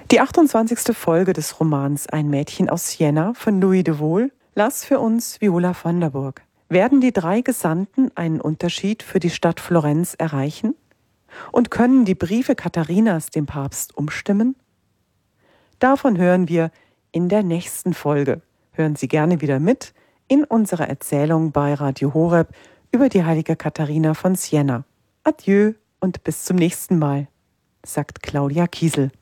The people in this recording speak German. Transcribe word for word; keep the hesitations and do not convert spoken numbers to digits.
Die achtundzwanzigste Folge des Romans Ein Mädchen aus Siena von Louis de Wohl las für uns Viola van der Burg. Werden die drei Gesandten einen Unterschied für die Stadt Florenz erreichen? Und können die Briefe Katharinas den Papst umstimmen? Davon hören wir in der nächsten Folge. Hören Sie gerne wieder mit in unserer Erzählung bei Radio Horeb über die heilige Katharina von Siena. Adieu und bis zum nächsten Mal, sagt Claudia Kiesel.